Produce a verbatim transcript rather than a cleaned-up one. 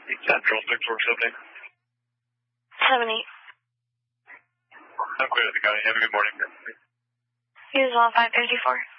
Central, Victor seven eight. seven eight. I'm clear to the county. Have a good morning. Use all five fifty-four.